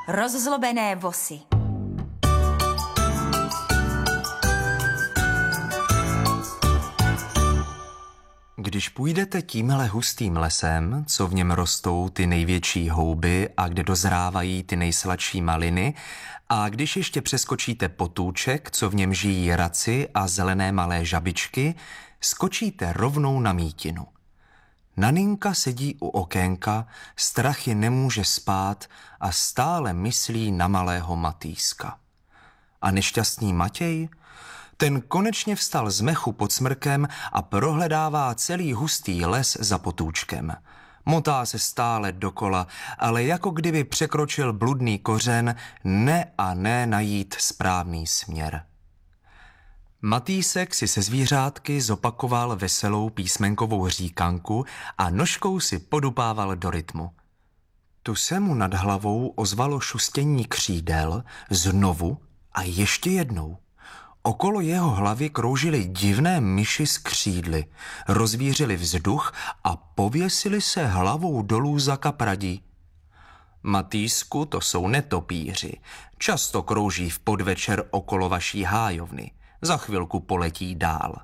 Rozzlobené vosy. Když půjdete tímhle hustým lesem, co v něm rostou ty největší houby a kde dozrávají ty nejsladší maliny, a když ještě přeskočíte potůček, co v něm žijí raci a zelené malé žabičky, skočíte rovnou na mítinu. Naninka sedí u okénka, strach ji nemůže spát a stále myslí na malého Matýska. A nešťastný Matěj? Ten konečně vstal z mechu pod smrkem a prohledává celý hustý les za potůčkem. Motá se stále dokola, ale jako kdyby překročil bludný kořen, ne a ne najít správný směr. Matýsek si se zvířátky zopakoval veselou písmenkovou říkanku a nožkou si podupával do rytmu. Tu se mu nad hlavou ozvalo šustění křídel, znovu a ještě jednou. Okolo jeho hlavy kroužily divné myši s křídly, rozvířili vzduch a pověsili se hlavou dolů za kapradí. Matýsku, to jsou netopíři, často krouží v podvečer okolo vaší hájovny, za chvilku poletí dál.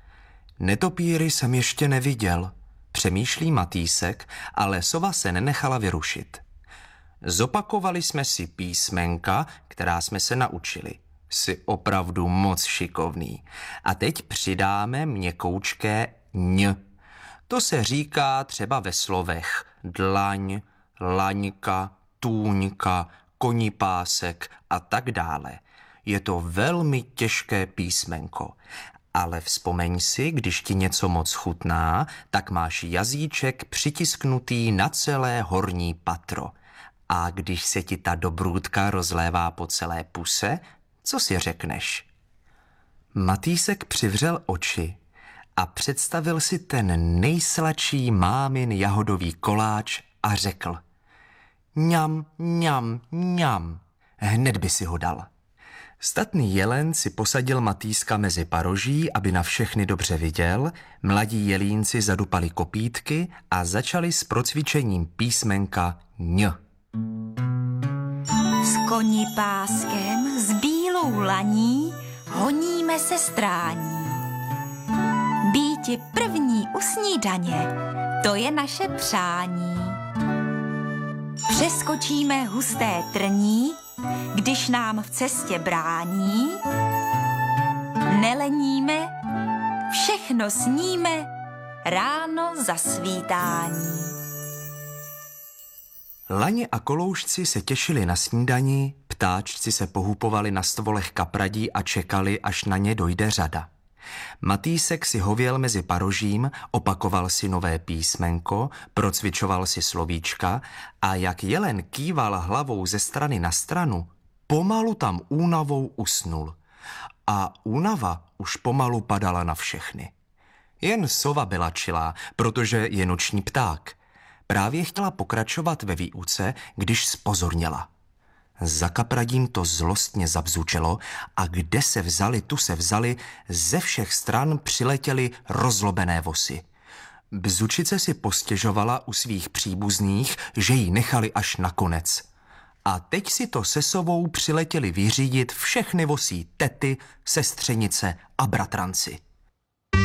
Netopíry jsem ještě neviděl, přemýšlí Matýsek, ale sova se nenechala vyrušit. Zopakovali jsme si písmenka, která jsme se naučili. Jsi opravdu moc šikovný. A teď přidáme měkoučké ň. To se říká třeba ve slovech dlaň, laňka, tůňka, konipásek a tak dále. Je to velmi těžké písmenko. Ale vzpomeň si, když ti něco moc chutná, tak máš jazyček přitisknutý na celé horní patro. A když se ti ta dobrůdka rozlévá po celé puse, co si řekneš? Matýsek přivřel oči a představil si ten nejsladší mámin jahodový koláč a řekl: Ňam, ňam, ňam. Hned by si ho dal. Statný jelen si posadil Matýska mezi paroží, aby na všechny dobře viděl, mladí jelínci zadupali kopítky a začali s procvičením písmenka ň. S konipáskem, s bílou laní, honíme se strání. Býti první u snídaně, to je naše přání. Přeskočíme husté trní, když nám v cestě brání. Neleníme, všechno sníme, ráno za svítání. Laně a koloušci se těšili na snídani, ptáčci se pohupovali na stvolech kapradí a čekali, až na ně dojde řada. Matýsek si hověl mezi parožím, opakoval si nové písmenko, procvičoval si slovíčka a jak jelen kýval hlavou ze strany na stranu, pomalu tam únavou usnul. A únava už pomalu padala na všechny. Jen sova byla čilá, protože je noční pták. Právě chtěla pokračovat ve výuce, když zpozorněla. Za kapradím to zlostně zabzučelo a kde se vzali, tu se vzali, ze všech stran přiletěly rozzlobené vosy. Bzučice si postěžovala u svých příbuzných, že ji nechali až na konec. A teď si to se sovou přiletěli vyřídit všechny vosí tety, sestřenice a bratranci.